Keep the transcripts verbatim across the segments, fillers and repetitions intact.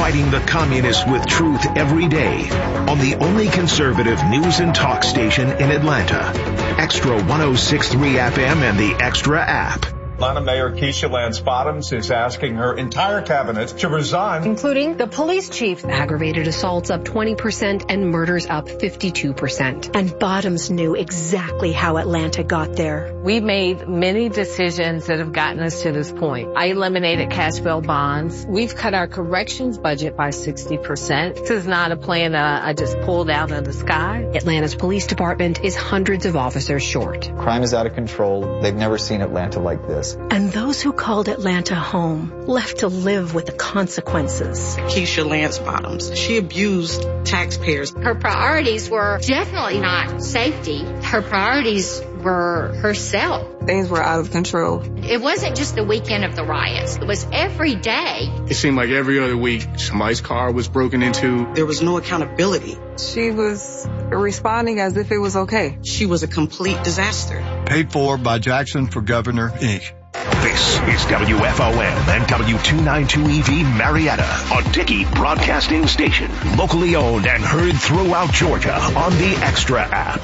fighting the communists with truth every day on the only conservative news and talk station in Atlanta. Extra one oh six point three F M and the Extra app. Atlanta Mayor Keisha Lance Bottoms is asking her entire cabinet to resign, including the police chief. Aggravated assaults up twenty percent and murders up fifty-two percent. And Bottoms knew exactly how Atlanta got there. We made many decisions that have gotten us to this point. I eliminated cash bail bonds. We've cut our corrections budget by sixty percent. This is not a plan that I just pulled out of the sky. Atlanta's police department is hundreds of officers short. Crime is out of control. They've never seen Atlanta like this. And those who called Atlanta home left to live with the consequences. Keisha Lance Bottoms, she abused taxpayers. Her priorities were definitely not safety. Her priorities were herself. Things were out of control. It wasn't just the weekend of the riots. It was every day. It seemed like every other week somebody's car was broken into. There was no accountability. She was responding as if it was okay. She was a complete disaster. Paid for by Jackson for Governor, Incorporated. This is W F O M and W two ninety-two E V Marietta, a Dickey Broadcasting Station. Locally owned and heard throughout Georgia on the Extra app.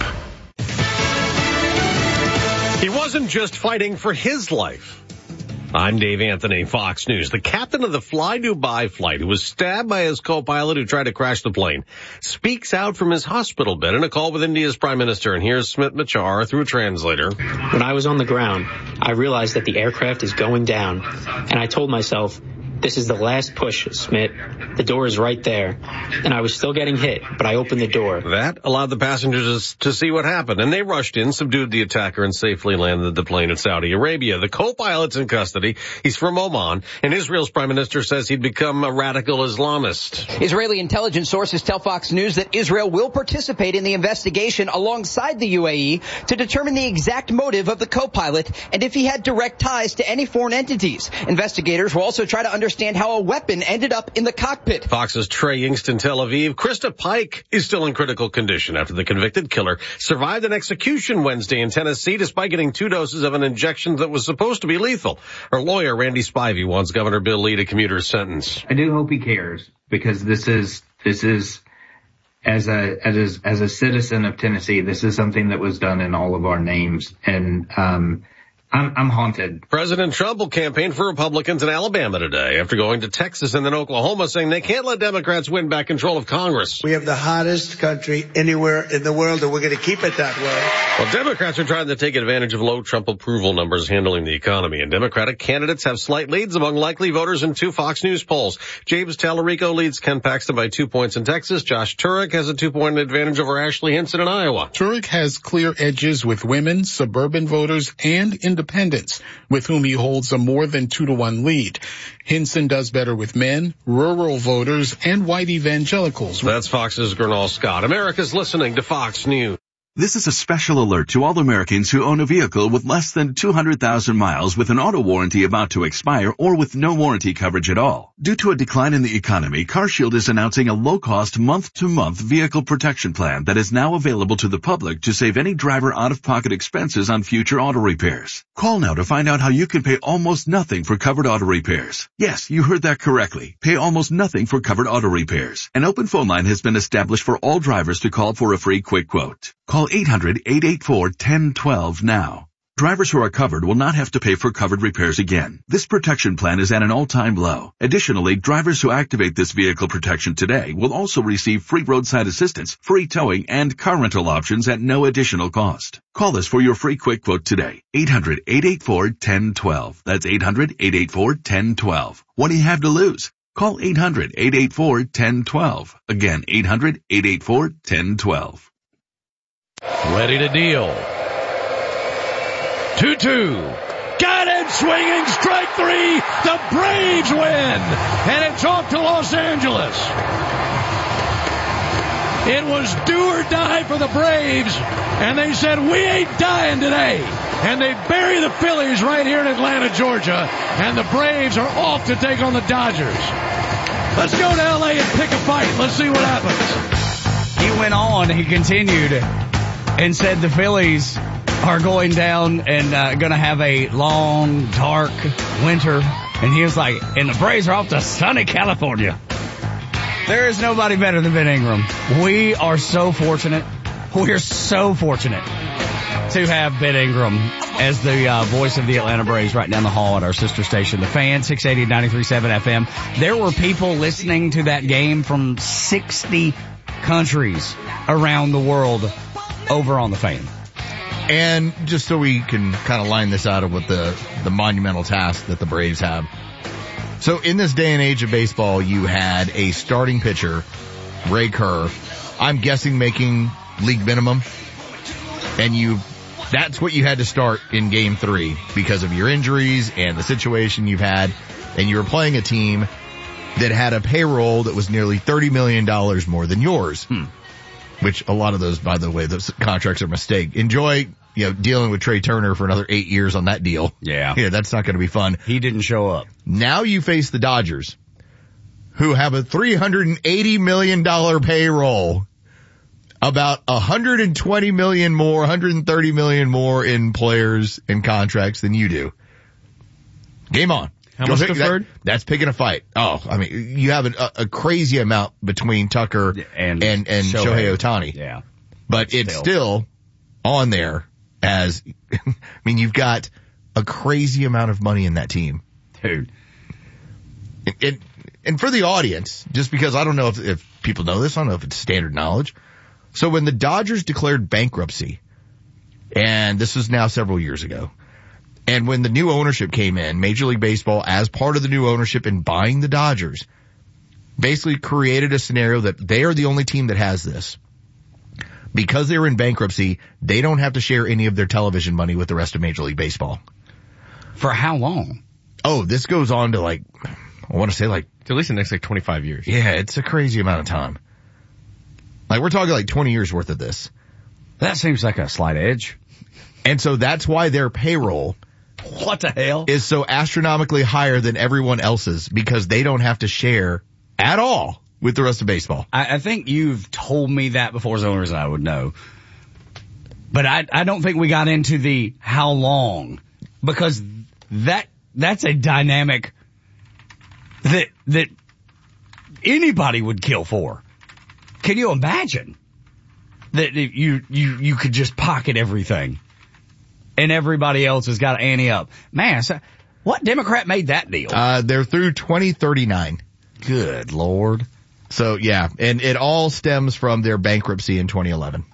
He wasn't just fighting for his life. I'm Dave Anthony, Fox News. The captain of the Fly Dubai flight, who was stabbed by his co-pilot who tried to crash the plane, speaks out from his hospital bed in a call with India's prime minister. And here's Smit Machar through a translator. When I was on the ground, I realized that the aircraft is going down, and I told myself, this is the last push, Smit. The door is right there. And I was still getting hit, but I opened the door. That allowed the passengers to see what happened, and they rushed in, subdued the attacker, and safely landed the plane in Saudi Arabia. The co-pilot's in custody. He's from Oman, and Israel's prime minister says he'd become a radical Islamist. Israeli intelligence sources tell Fox News that Israel will participate in the investigation alongside the U A E to determine the exact motive of the co-pilot and if he had direct ties to any foreign entities. Investigators will also try to understand understand how a weapon ended up in the cockpit. Fox's Trey Yingst in Tel Aviv. Krista Pike is still in critical condition after the convicted killer survived an execution Wednesday in Tennessee despite getting two doses of an injection that was supposed to be lethal. Her lawyer, Randy Spivey, wants Governor Bill Lee to commute her sentence. I do hope he cares, because this is, this is, as a, as a, as a citizen of Tennessee, this is something that was done in all of our names. And, um, I'm, I'm haunted. President Trump will campaign for Republicans in Alabama today after going to Texas and then Oklahoma, saying they can't let Democrats win back control of Congress. We have the hottest country anywhere in the world, and we're going to keep it that way. Well, Democrats are trying to take advantage of low Trump approval numbers handling the economy, and Democratic candidates have slight leads among likely voters in two Fox News polls. James Tallarico leads Ken Paxton by two points in Texas. Josh Turek has a two-point advantage over Ashley Hinson in Iowa. Turek has clear edges with women, suburban voters, and independents, with whom he holds a more than two to one lead. Hinson does better with men, rural voters, and white evangelicals. That's Fox's Gernal Scott. America's listening to Fox News. This is a special alert to all Americans who own a vehicle with less than two hundred thousand miles with an auto warranty about to expire or with no warranty coverage at all. Due to a decline in the economy, CarShield is announcing a low-cost month-to-month vehicle protection plan that is now available to the public to save any driver out-of-pocket expenses on future auto repairs. Call now to find out how you can pay almost nothing for covered auto repairs. Yes, you heard that correctly. Pay almost nothing for covered auto repairs. An open phone line has been established for all drivers to call for a free quick quote. Call eight hundred, eight eight four, one zero one two now. Drivers who are covered will not have to pay for covered repairs again. This protection plan is at an all-time low. Additionally, drivers who activate this vehicle protection today will also receive free roadside assistance, free towing, and car rental options at no additional cost. Call us for your free quick quote today. eight hundred, eight eight four, one zero one two. That's eight hundred, eight eight four, one zero one two. What do you have to lose? Call eight hundred, eight eight four, one zero one two. Again, eight hundred, eight eight four, one zero one two. Ready to deal. two two. Got it, swinging, strike three. The Braves win. And it's off to Los Angeles. It was do or die for the Braves. And they said, we ain't dying today. And they bury the Phillies right here in Atlanta, Georgia. And the Braves are off to take on the Dodgers. Let's go to L A and pick a fight. Let's see what happens. He went on, he continued, and said the Phillies are going down and uh, going to have a long, dark winter. And he was like, and the Braves are off to sunny California. There is nobody better than Ben Ingram. We are so fortunate. We're so fortunate to have Ben Ingram as the uh, voice of the Atlanta Braves right down the hall at our sister station, The Fan, six eighty, ninety-three point seven F M. There were people listening to that game from sixty countries around the world over on The Fan. And just so we can kind of line this out of what the, the monumental task that the Braves have. So in this day and age of baseball, you had a starting pitcher, Ray Kerr, I'm guessing making league minimum. And you, that's what you had to start in game three because of your injuries and the situation you've had. And you were playing a team that had a payroll that was nearly thirty million dollars more than yours. Hmm. Which a lot of those, by the way, those contracts are a mistake. Enjoy, you know, dealing with Trey Turner for another eight years on that deal. Yeah. Yeah, that's not going to be fun. He didn't show up. Now you face the Dodgers, who have a three hundred eighty million dollars payroll, about one hundred twenty million more, one hundred thirty million more in players and contracts than you do. Game on. How much deferred? That, that's picking a fight. Oh, I mean, you have a, a crazy amount between Tucker and and, and Shohei, Shohei Ohtani. Yeah. But still. It's still on there as, I mean, you've got a crazy amount of money in that team. Dude. And, and, and for the audience, just because I don't know if, if people know this, I don't know if it's standard knowledge. So when the Dodgers declared bankruptcy, and this was now several years ago, and when the new ownership came in, Major League Baseball, as part of the new ownership in buying the Dodgers, basically created a scenario that they are the only team that has this. Because they're in bankruptcy, they don't have to share any of their television money with the rest of Major League Baseball. For how long? Oh, this goes on to like, I want to say like, to at least the next like twenty-five years. Yeah, it's a crazy amount of time. Like we're talking like twenty years worth of this. That seems like a slight edge. And so that's why their payroll, what the hell, is so astronomically higher than everyone else's because they don't have to share at all with the rest of baseball. I, I think you've told me that before as owners, I would know. But I, I don't think we got into the how long, because that, that's a dynamic that, that anybody would kill for. Can you imagine that you, you, you could just pocket everything and everybody else has got to ante up? Man, so what Democrat made that deal? Uh, they're through twenty thirty-nine. Good Lord. So yeah, and it all stems from their bankruptcy in twenty eleven.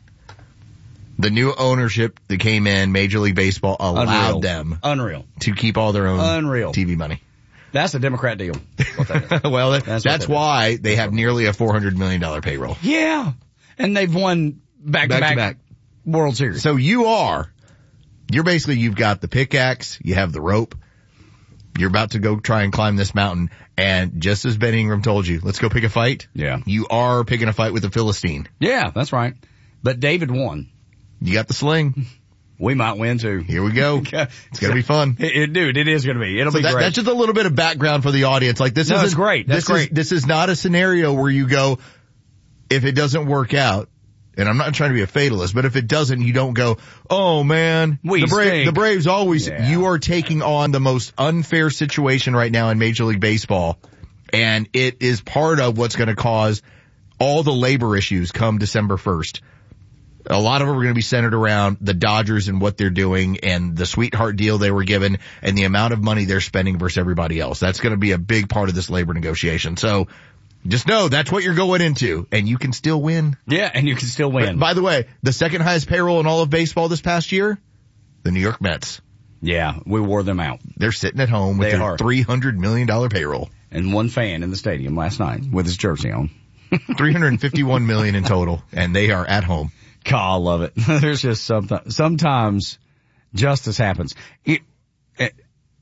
The new ownership that came in, Major League Baseball allowed Unreal. them Unreal. to keep all their own Unreal. T V money. That's a Democrat deal. That well, that, that's, that's why they have nearly a four hundred million dollars payroll. Yeah. And they've won back-to-back back World Series. So you are, you're basically, you've got the pickaxe, you have the rope, you're about to go try and climb this mountain, and just as Ben Ingram told you, let's go pick a fight. Yeah. You are picking a fight with the Philistine. Yeah, that's right. But David won. You got the sling. We might win too. Here we go. It's going to be fun. It, it, dude, it is going to be. It'll so be that, great. That's just a little bit of background for the audience. Like this no, is it's great. That's this great. Is, this is not a scenario where you go, if it doesn't work out, and I'm not trying to be a fatalist, but if it doesn't, you don't go, oh man, we the, Bra- the Braves always, yeah. You are taking on the most unfair situation right now in Major League Baseball. And it is part of what's going to cause all the labor issues come December first. A lot of them are going to be centered around the Dodgers and what they're doing and the sweetheart deal they were given and the amount of money they're spending versus everybody else. That's going to be a big part of this labor negotiation. So just know that's what you're going into, and you can still win. Yeah, and you can still win. But, by the way, the second highest payroll in all of baseball this past year, the New York Mets. Yeah, we wore them out. They're sitting at home with they their are. three hundred million dollars payroll. And one fan in the stadium last night with his jersey on. three hundred fifty-one million dollars in total, and they are at home. God, I love it. There's just sometimes, sometimes justice happens. It, it,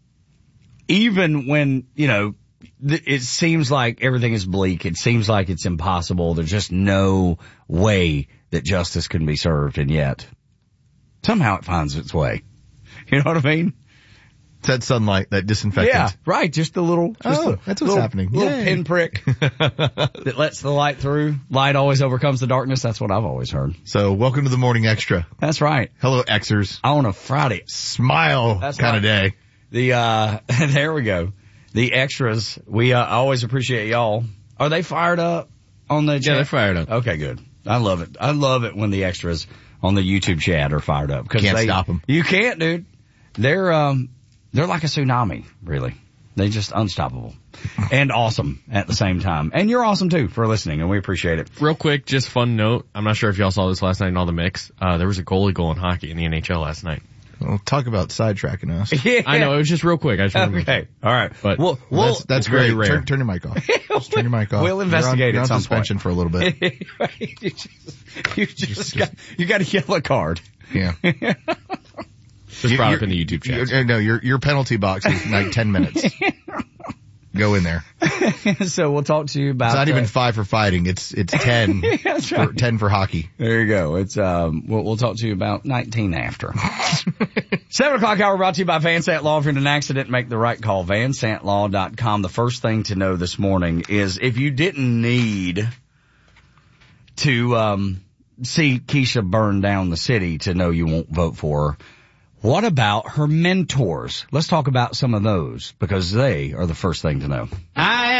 even when, you know, th- it seems like everything is bleak. It seems like it's impossible. There's just no way that justice can be served. And yet somehow it finds its way. You know what I mean? It's that sunlight, that disinfectant. Yeah, right. Just a little. Just oh, a that's what's little, happening. Little Yay. pinprick that lets the light through. Light always overcomes the darkness. That's what I've always heard. So welcome to the morning extra. That's right. Hello, Xers. On a Friday. Smile kind right. of day. The, uh, there we go. The extras. We, uh, always appreciate y'all. Are they fired up? on the chat? Yeah, they're fired up. Okay, good. I love it. I love it when the extras on the YouTube chat are fired up. Can't they, stop them. You can't, dude. They're, um, they're like a tsunami, really. They're just unstoppable and awesome at the same time. And you're awesome too for listening, and we appreciate it. Real quick, just fun note. I'm not sure if y'all saw this last night in all the mix. Uh, there was a goalie goal in hockey in the N H L last night. Well, talk about sidetracking us. Yeah. I know, it was just real quick. I just wanted to Okay. All right. But well, Well, that's, that's very great. rare. Turn, turn your mic off. Just turn your mic off. We'll investigate you're on, you're at on some suspension point. for a little bit. you just, you just got, you got a yellow card. Yeah. Just brought up in the YouTube chat. You're, no, your your penalty box is like ten minutes. Go in there. So we'll talk to you about. It's not uh, even five for fighting. It's it's ten. That's for, right. ten for hockey. There you go. It's um. We'll, we'll talk to you about nineteen after. Seven o'clock hour brought to you by Van Sant Law. If you're in an accident, make the right call. Van Sant Law dot com. The first thing to know this morning is if you didn't need to um see Keisha burn down the city to know you won't vote for her, what about her mentors? Let's talk about some of those because they are the first thing to know. I